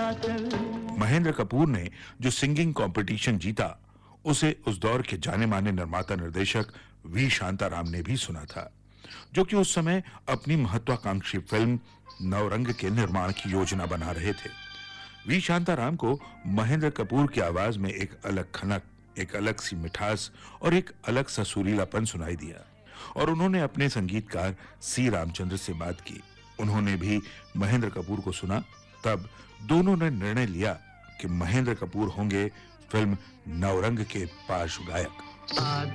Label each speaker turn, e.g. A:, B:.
A: महेंद्र कपूर ने जो singing competition जीता, उसे उस दौर के जाने-माने निर्माता निर्देशक वी शांताराम ने भी सुना था, जो कि उस समय अपनी महत्वाकांक्षी फिल्म नवरंग के निर्माण की योजना बना रहे थे। वी शांताराम को महेंद्र कपूर की आवाज में एक अलग खनक, एक अलग सी मिठास और एक अलग सा सुरीलापन सुनाई दिया, और उन्होंने अपने संगीतकार सी रामचंद्र से बात की। उन्होंने भी महेंद्र कपूर को सुना। तब दोनों ने निर्णय लिया कि महेंद्र कपूर होंगे फिल्म नवरंग के पार्श्व गायक।